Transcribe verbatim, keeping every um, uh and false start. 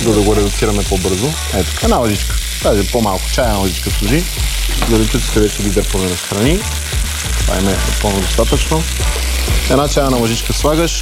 за да го редуцираме по-бързо. Ето, една лъжичка. Тази по-малко чайна лъжичка служи. Зеленчуците вече ги дърпваме настрани. Това им е напълно достатъчно. Една чайна лъжичка слагаш